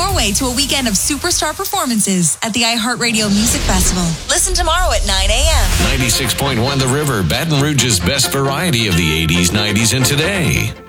your way to a weekend of superstar performances at the iHeartRadio Music Festival. Listen tomorrow at 9 a.m. 96.1 The River, Baton Rouge's best variety of the 80s, 90s, and today.